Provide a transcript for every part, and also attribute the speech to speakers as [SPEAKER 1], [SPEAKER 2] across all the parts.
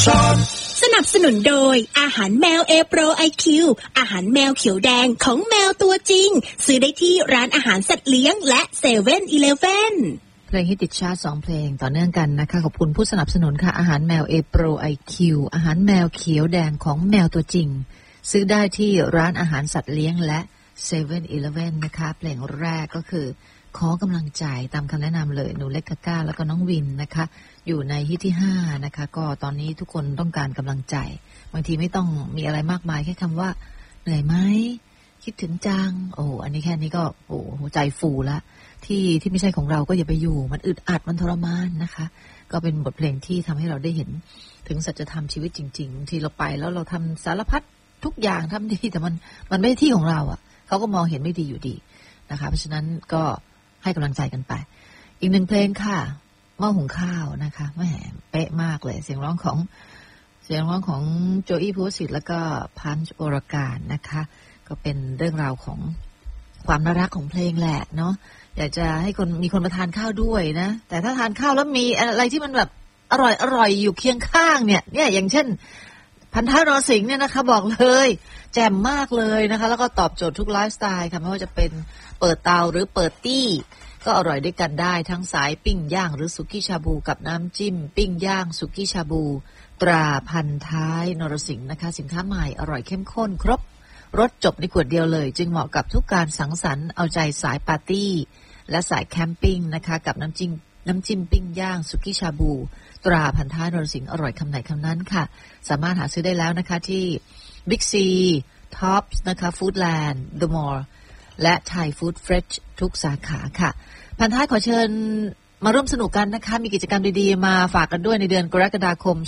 [SPEAKER 1] สนับสนุนโดยอาหารแมวเอโปรไอคิวอาหารแมวเขียวแดงของแมวตัวจริงซื้อได้ที่ร้านอาหารสัตว์เลี้ยงและเซเว่นอีเลฟเว่น
[SPEAKER 2] เพลงฮิตติดชาร์ต2เพลงต่อเนื่องกันนะคะขอบคุณผู้สนับสนุนค่ะอาหารแมวเอโปรไอคิวอาหารแมวเขียวแดงของแมวตัวจริงซื้อได้ที่ร้านอาหารสัตว์เลี้ยงและเซเว่นอีเลฟเว่นนะคะเพลงแรกก็คือขอกำลังใจตามคำแนะนำเลยหนูเล็กกาก้าแล้วก็น้องวินนะคะอยู่ในฮิตที่5นะคะก็ตอนนี้ทุกคนต้องการกำลังใจบางทีไม่ต้องมีอะไรมากมายแค่คำว่าเหนื่อยไหมคิดถึงจังโอ้อันนี้แค่นี้ก็โอ้หัวใจฟูละที่ไม่ใช่ของเราก็อย่าไปอยู่มันอึดอัดมันทรมานนะคะก็เป็นบทเพลงที่ทำให้เราได้เห็นถึงสัจธรรมชีวิตจริงๆที่เราไปแล้วเราทำสารพัดทุกอย่างทำดีแต่มันไม่ใช่ที่ของเราอ่ะเขาก็มองเห็นไม่ดีอยู่ดีนะคะเพราะฉะนั้นก็ให้กำลังใจกันไปอีกหนึ่งเพลงค่ะหม้อหุงข้าวนะคะแหมเป๊ะมากเลยเสียงร้องของโจอี้ภูวสิทธิ์แล้วก็พันช์โอรการนะคะก็เป็นเรื่องราวของความน่ารักของเพลงแหละเนาะอยากจะให้มีคนมาทานข้าวด้วยนะแต่ถ้าทานข้าวแล้วมีอะไรที่มันแบบอร่อยอยู่เคียงข้างเนี่ยอย่างเช่นพันท้ายนรสิงห์เนี่ยนะคะบอกเลยแจ่มมากเลยนะคะแล้วก็ตอบโจทย์ทุกไลฟ์สไตล์ค่ะไม่ว่าจะเป็นเปิดเตาหรือเปิดตี้ก็อร่อยด้วยกันได้ทั้งสายปิ้งย่างหรือสุกี้ชาบูกับน้ำจิ้มปิ้งย่างสุกี้ชาบูตราพันท้ายนรสิงห์นะคะสินค้าใหม่อร่อยเข้มข้นครบรสจบในขวดเดียวเลยจึงเหมาะกับทุกการสังสรรค์เอาใจสายปาร์ตี้และสายแคมปิ้งนะคะกับน้ำจิ้มปิ้งย่างสุกี้ชาบูตราพันท้ายนรสิงห์อร่อยคำไหนคำนั้นค่ะสามารถหาซื้อได้แล้วนะคะที่บิ๊กซีท็อปส์นะคะฟู้ดแลนด์เดอะมอลล์และไทยฟู้ดเฟรชทุกสาขาค่ะพันท้ายขอเชิญมาร่วมสนุกกันนะคะมีกิจกรรมดีๆมาฝากกันด้วยในเดือนกรกฎาคม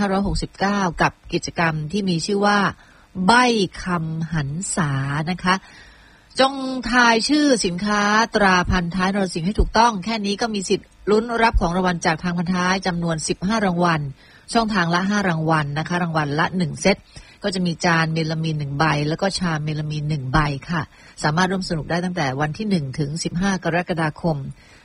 [SPEAKER 2] 2569กับกิจกรรมที่มีชื่อว่าใบ้คำหันษานะคะจงทายชื่อสินค้าตราพันท้ายนรสิงห์ให้ถูกต้องแค่นี้ก็มีสิทธิ์ลุ้นรับของรางวัลจากทางพันท้ายจำนวน15รางวัลช่องทางละ5รางวัลนะคะรางวัลละ1เซตก็จะมีจานเมลามีน1ใบแล้วก็ชามเมลามีน1ใบค่ะสามารถร่วมสนุกได้ตั้งแต่วันที่1ถึง15กรกฎาคม